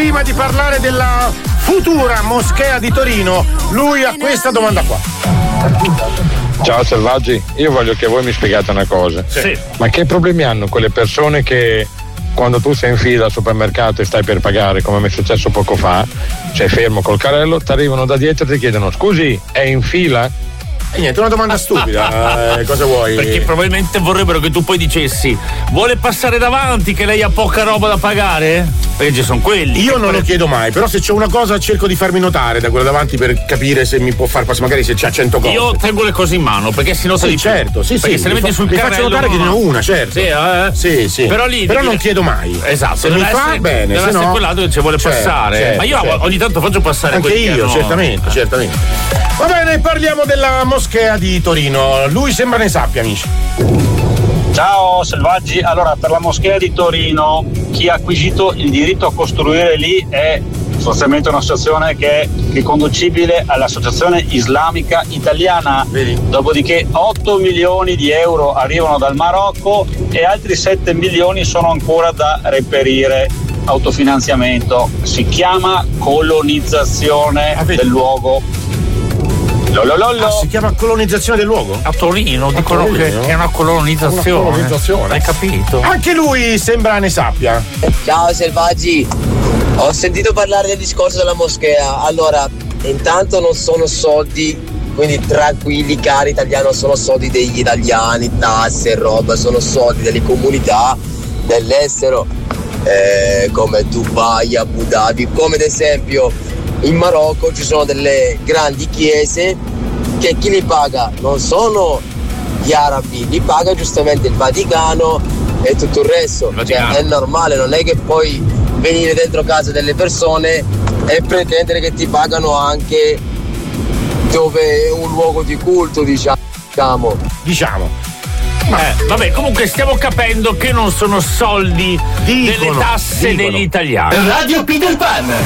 prima di parlare della futura moschea di Torino, lui ha questa domanda qua. Ciao selvaggi, io voglio che voi mi spiegate una cosa. Sì. Ma che problemi hanno quelle persone che quando tu sei in fila al supermercato e stai per pagare, come mi è successo poco fa, sei fermo col carrello, ti arrivano da dietro e ti chiedono scusi, è in fila? E niente, una domanda stupida. Cosa vuoi? Perché probabilmente vorrebbero che tu poi dicessi: vuole passare davanti che lei ha poca roba da pagare? Perché ci sono quelli. Io non lo chiedo mai, però se c'è una cosa cerco di farmi notare da quello davanti per capire se mi può far passare, magari se c'ha 100 cose. Io tengo le cose in mano perché si nota di più. Certo, sì, perché se le metti sul carrello. Mi faccio notare che ne ho una, certo. Sì. Però lì non chiedo mai. Esatto, se mi fa bene, deve se essere no quell'altro che ci vuole passare. Ma io ogni tanto faccio passare anche io, certamente. Va bene, parliamo della moschea di Torino. Lui sembra ne sappia, amici. Ciao selvaggi, allora per la moschea di Torino chi ha acquisito il diritto a costruire lì è sostanzialmente un'associazione che è riconducibile all'Associazione Islamica Italiana. Dopodiché 8 milioni di euro arrivano dal Marocco e altri 7 milioni sono ancora da reperire. Autofinanziamento, si chiama colonizzazione del luogo. Si chiama colonizzazione del luogo? A Torino dicono che è una colonizzazione. Hai capito? Anche lui sembra ne sappia. Ciao selvaggi, ho sentito parlare del discorso della moschea. Allora, intanto non sono soldi, quindi tranquilli cari italiani, non sono soldi degli italiani, tasse e roba, sono soldi delle comunità dell'estero, come Dubai, Abu Dhabi, come ad esempio in Marocco ci sono delle grandi chiese che chi li paga non sono gli arabi, li paga giustamente il Vaticano e tutto il resto. Cioè, è normale, non è che puoi venire dentro casa delle persone e pretendere che ti pagano anche dove è un luogo di culto, diciamo. Vabbè, comunque stiamo capendo che non sono soldi delle tasse degli italiani. Radio Peter Pan.